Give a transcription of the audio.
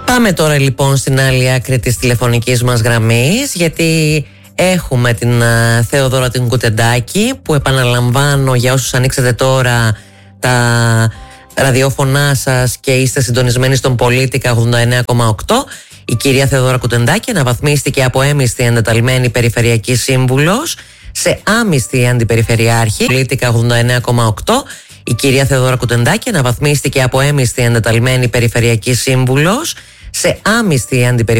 Πάμε τώρα λοιπόν στην άλλη άκρη της τηλεφωνικής μας γραμμής, γιατί έχουμε την Θεοδώρα την Κουτεντάκη, που επαναλαμβάνω για όσους ανοίξετε τώρα τα ραδιόφωνά σας και είστε συντονισμένοι στον Πολίτικα 89,8. Η κυρία Θεοδώρα Κουτεντάκη αναβαθμίστηκε από έμισθη εντεταλμένη περιφερειακή σύμβουλος σε άμισθη αντιπεριφερειάρχη. Πολίτικα 89,8. Η κυρία Θεοδώρα Κουτεντάκη αναβαθμίστηκε από έμισθη εντεταλμένη περιφερειακή σύμβουλος σε άμισθη αντιπεριφερειάρχη.